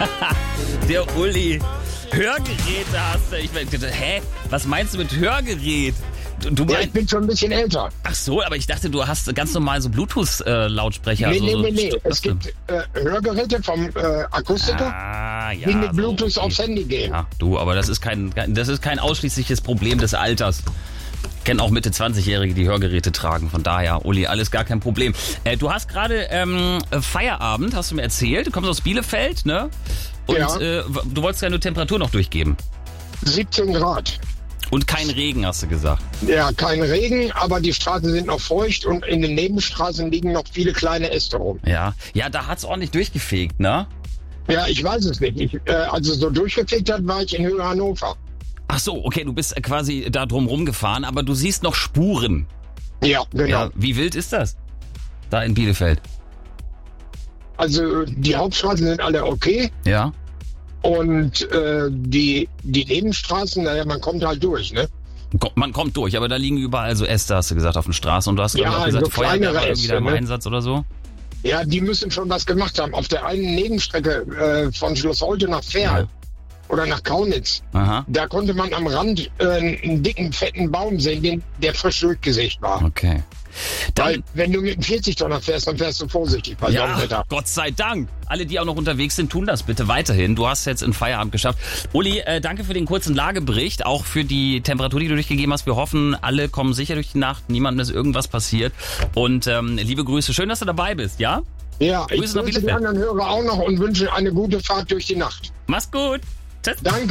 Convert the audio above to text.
Der Uli. Hörgeräte hast du. Ich meine, was meinst du mit Hörgerät? Du Ja, ich bin schon ein bisschen älter. Ach so, aber ich dachte, du hast ganz normal so Bluetooth-Lautsprecher. Nee. Es gibt Hörgeräte vom Akustiker, die mit Bluetooth aufs Handy gehen. Ja, du, aber das ist kein ausschließliches Problem des Alters. Ich kenne auch Mitte 20-Jährige, die Hörgeräte tragen. Von daher, Uli, alles gar kein Problem. Du hast gerade Feierabend, hast du mir erzählt. Du kommst aus Bielefeld, ne? Und ja. Du wolltest deine Temperatur noch durchgeben. 17 Grad. Und kein Regen, hast du gesagt. Ja, kein Regen, aber die Straßen sind noch feucht und in den Nebenstraßen liegen noch viele kleine Äste rum. Ja, da hat's ordentlich durchgefegt, ne? Ja, ich weiß es nicht. Also so durchgefegt hat, war ich in Höhe Hannover. Ach so, okay, du bist quasi da drum rumgefahren, aber du siehst noch Spuren. Ja, genau. Ja, wie wild ist das? Da in Bielefeld. Also die Hauptstraßen sind alle okay. Ja. Und die Nebenstraßen, naja, man kommt halt durch, ne? Man kommt durch, aber da liegen überall so Äste, hast du gesagt, auf den Straßen. Und du hast auch gesagt, so Feuerwehr war irgendwie da im ne? Einsatz oder so. Ja, die müssen schon was gemacht haben. Auf der einen Nebenstrecke von Schloss Holte nach Verl oder nach Kaunitz, da konnte man am Rand einen dicken, fetten Baum sehen, der frisch durchgesägt war. Okay. Weil, wenn du mit einem 40-Tonner fährst, dann fährst du vorsichtig bei Sonnenwetter. Gott sei Dank. Alle, die auch noch unterwegs sind, tun das bitte weiterhin. Du hast jetzt in Feierabend geschafft. Uli, danke für den kurzen Lagebericht, auch für die Temperatur, die du durchgegeben hast. Wir hoffen, alle kommen sicher durch die Nacht, niemandem ist irgendwas passiert. Und liebe Grüße, schön, dass du dabei bist, ja? Ja, Grüße ich grüße die anderen Hörer auch noch und wünsche eine gute Fahrt durch die Nacht. Mach's gut. Tschüss. Danke.